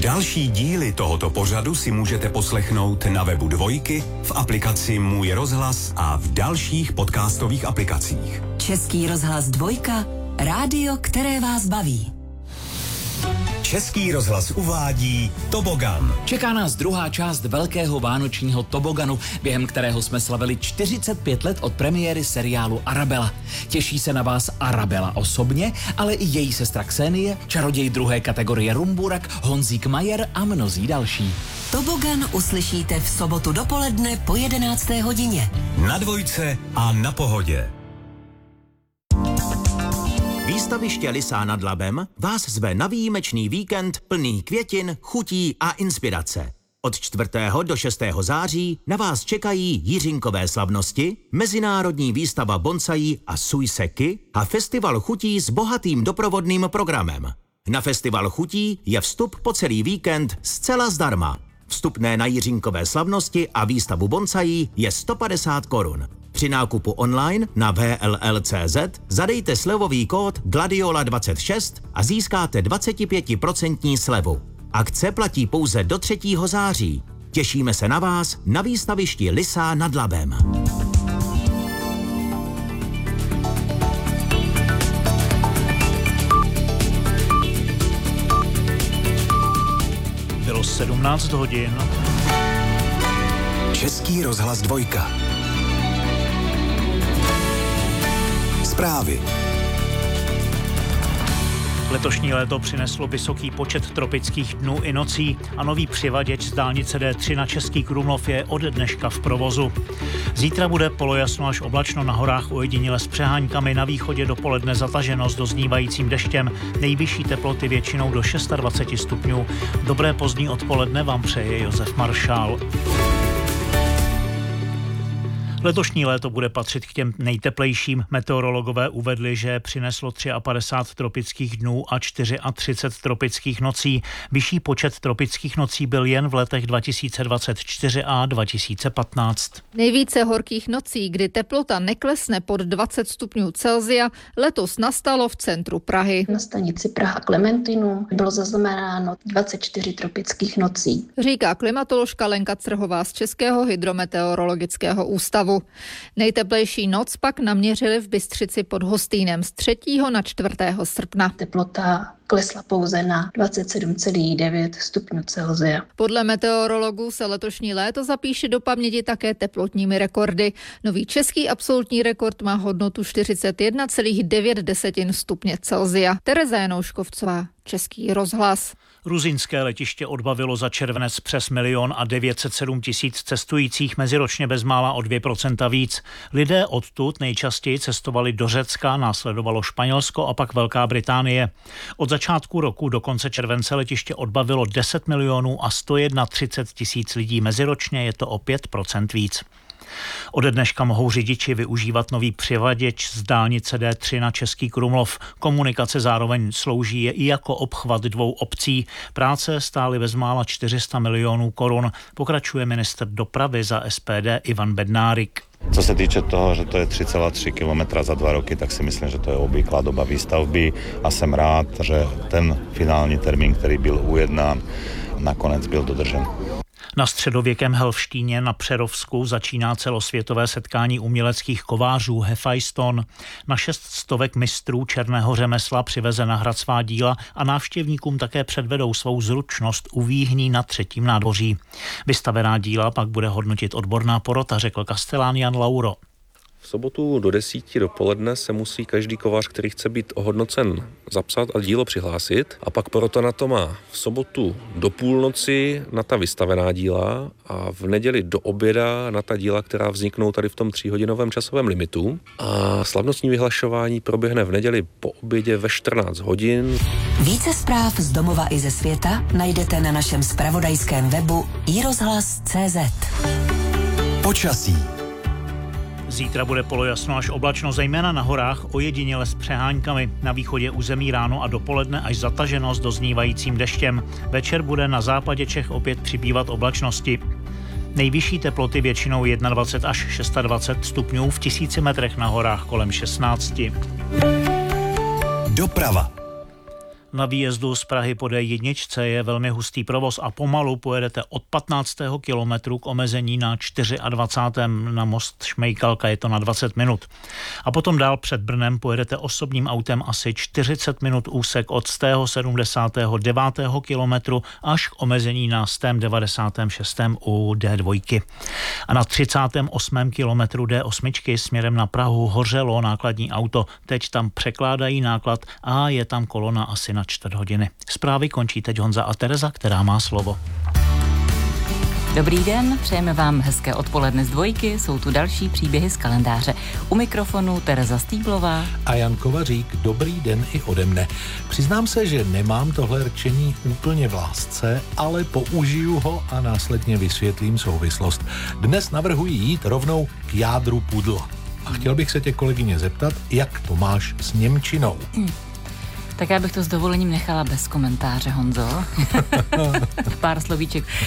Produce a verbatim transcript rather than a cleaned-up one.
Další díly tohoto pořadu si můžete poslechnout na webu Dvojky, v aplikaci Můj rozhlas a v dalších podcastových aplikacích. Český rozhlas Dvojka, rádio, které vás baví. Český rozhlas uvádí Tobogan. Čeká nás druhá část velkého vánočního toboganu, během kterého jsme slavili čtyřicet pět let od premiéry seriálu Arabella. Těší se na vás Arabella osobně, ale i její sestra Ksenie, čaroděj druhé kategorie Rumburak, Honzík Majer a mnozí další. Tobogan uslyšíte v sobotu dopoledne po jedenácté hodině. Na Dvojce a na Pohodě. Výstaviště Lysá nad Labem vás zve na výjimečný víkend plný květin, chutí a inspirace. Od čtvrtého do šestého září na vás čekají Jiřinkové slavnosti, mezinárodní výstava bonsaí a sujseky a festival chutí s bohatým doprovodným programem. Na festival chutí je vstup po celý víkend zcela zdarma. Vstupné na Jiřinkové slavnosti a výstavu bonsaí je sto padesát korun. Při nákupu online na w l l tečka c z zadejte slevový kód Gladiola dvacet šest a získáte dvacet pět procent slevu. Akce platí pouze do třetího září. Těšíme se na vás na výstavišti Lysá nad Labem. Bylo sedmnáct hodin. Český rozhlas Dvojka. Zprávy. Letošní léto přineslo vysoký počet tropických dnů i nocí a nový přivaděč z dálnice D tři na Český Krumlov je od dneška v provozu. Zítra bude polojasno až oblačno, na horách ojediněle s přeháňkami, na východě dopoledne zataženo s doznívajícím deštěm, nejvyšší teploty většinou do dvacet šest stupňů. Dobré pozdní odpoledne vám přeje Josef Maršál. Letošní léto bude patřit k těm nejteplejším. Meteorologové uvedli, že přineslo padesát tři tropických dnů a třicet čtyři tropických nocí. Vyšší počet tropických nocí byl jen v letech dva tisíce dvacet čtyři a dva tisíce patnáct. Nejvíce horkých nocí, kdy teplota neklesne pod dvacet stupňů Celsia, letos nastalo v centru Prahy. Na stanici Praha Klementinu bylo zaznamenáno dvacet čtyři tropických nocí. Říká klimatoložka Lenka Crhová z Českého hydrometeorologického ústavu. Nejteplejší noc pak naměřili v Bystřici pod Hostýnem z třetího na čtvrtého srpna. Teplota klesla pouze na dvacet sedm celá devět stupňů Celsia. Podle meteorologů se letošní léto zapíše do paměti také teplotními rekordy. Nový český absolutní rekord má hodnotu čtyřicet jedna celá devět stupně Celsia. Tereza Janouškovcová, Český rozhlas. Ruzinské letiště odbavilo za červenec přes milion a devět set sedm tisíc cestujících, meziročně bezmála o dvě procenta víc. Lidé odtud nejčastěji cestovali do Řecka, následovalo Španělsko a pak Velká Británie. Od začátku roku do konce července letiště odbavilo deset milionů a sto třicet jedna tisíc lidí, meziročně je to o pět procent víc. Ode dneška mohou řidiči využívat nový přivaděč z dálnice D tři na Český Krumlov. Komunikace zároveň slouží je i jako obchvat dvou obcí. Práce stály bezmála čtyři sta milionů korun. Pokračuje ministr dopravy za S P D Ivan Bednárik. Co se týče toho, že to je tři celé tři kilometra za dva roky, tak si myslím, že to je obvyklá doba výstavby a jsem rád, že ten finální termín, který byl ujednán, nakonec byl dodržen. Na středověkém Helštíně na Přerovsku začíná celosvětové setkání uměleckých kovářů Hefajston. Na šest stovek mistrů černého řemesla přiveze na hrad svá díla a návštěvníkům také předvedou svou zručnost u výhní na třetím nádvoří. Vystavená díla pak bude hodnotit odborná porota, řekl kastelán Jan Lauro. V sobotu do desíti dopoledne se musí každý kovář, který chce být ohodnocen, zapsat a dílo přihlásit. A pak porota na to má v sobotu do půlnoci na ta vystavená díla a v neděli do oběda na ta díla, která vzniknou tady v tom tříhodinovém časovém limitu. A slavnostní vyhlašování proběhne v neděli po obědě ve čtrnáct hodin. Více zpráv z domova i ze světa najdete na našem zpravodajském webu i rozhlas tečka cé zet. Počasí. Zítra bude polojasno až oblačno, zejména na horách, ojediněle s přeháňkami. Na východě území ráno a dopoledne až zataženo s doznívajícím deštěm. Večer bude na západě Čech opět přibývat oblačnosti. Nejvyšší teploty většinou dvacet jedna až dvacet šest stupňů, v tisíci metrech na horách kolem šestnáct. Doprava. Na výjezdu z Prahy po D jedna je velmi hustý provoz a pomalu pojedete od patnáctého kilometru k omezení na dvacátém čtvrtém na most Šmejkalka, je to na dvacet minut. A potom dál před Brnem pojedete osobním autem asi čtyřicet minut úsek od sto sedmdesátého devátého kilometru až k omezení na sto devadesátém šestém u D dva. A na třicátém osmém kilometru D osm směrem na Prahu hořelo nákladní auto. Teď tam překládají náklad a je tam kolona asi na čtvrt hodiny. Zprávy končí teď Honza a Tereza, která má slovo. Dobrý den, přejeme vám hezké odpoledne z dvojky, jsou tu další příběhy z kalendáře. U mikrofonu Tereza Stýblová a Jan Kovařík, dobrý den i ode mne. Přiznám se, že nemám tohle rčení úplně v lásce, ale použiju ho a následně vysvětlím souvislost. Dnes navrhuji jít rovnou k jádru pudla. A chtěl bych se tě, kolegyně, zeptat, jak to máš s němčinou? Hmm. Tak já bych to s dovolením nechala bez komentáře, Honzo. Pár slovíček